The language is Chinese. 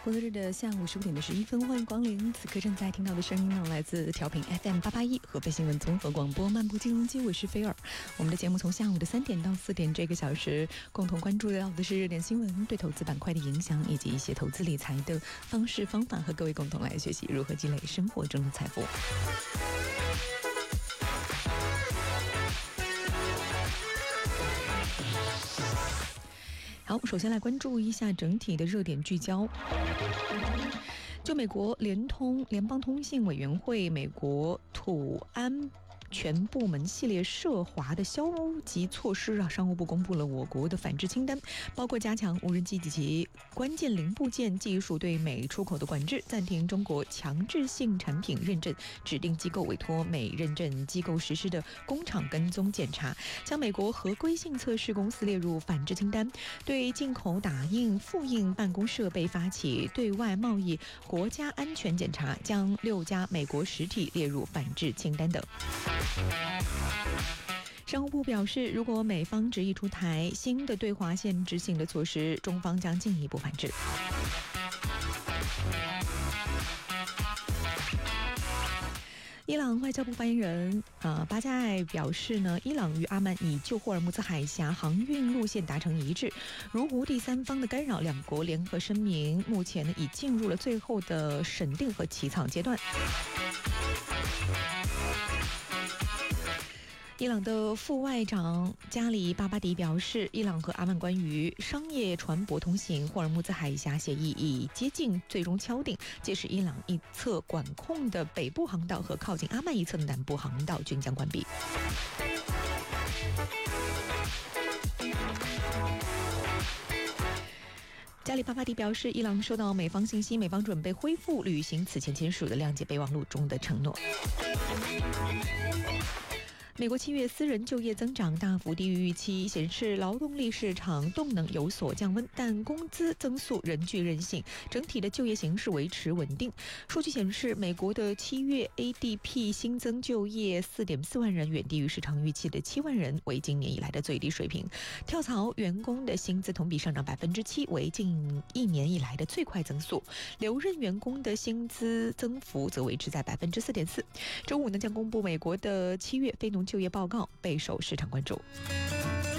工作日的下午15点的11分，欢迎光临。此刻正在听到的声音呢，来自调频 FM881合肥新闻综合广播漫步金融街，我是菲尔。我们的节目从下午的3点到4点这个小时，共同关注到的是热点新闻对投资板块的影响，以及一些投资理财的方式方法，和各位共同来学习如何积累生活中的财富。好，首先来关注一下整体的热点聚焦。就美国联邦通信委员会、美国土安全部门系列涉华的消极措施商务部公布了我国的反制清单，包括加强无人机及其关键零部件技术对美出口的管制，暂停中国强制性产品认证，指定机构委托美认证机构实施的工厂跟踪检查，将美国合规性测试公司列入反制清单，对进口打印、复印办公设备发起对外贸易国家安全检查，将6家美国实体列入反制清单等。商务部表示，如果美方执意出台新的对华限制性的措施，中方将进一步反制。伊朗外交部发言人巴加艾表示呢，伊朗与阿曼以就霍尔木兹海峡航运路线达成一致，如无第三方的干扰，两国联合声明目前已进入了最后的审定和起草阶段。伊朗的副外长加里巴巴迪表示，伊朗和阿曼关于商业船舶通行霍尔木兹海峡协议已接近最终敲定，届时伊朗一侧管控的北部航道和靠近阿曼一侧的南部航道均将关闭。加里巴巴迪表示，伊朗收到美方信息，美方准备恢复履行此前签署的谅解备忘录中的承诺。美国7月私人就业增长大幅低于预期，显示劳动力市场动能有所降温，但工资增速仍具韧性，整体的就业形势维持稳定。数据显示，美国的7月 ADP 新增就业 4.4 万人，远低于市场预期的7万人，为今年以来的最低水平。跳槽员工的薪资同比上涨 7%， 为近1年以来的最快增速。留任员工的薪资增幅则维持在 4.4%。周五呢，将公布美国的7月非农就业报告，备受市场关注。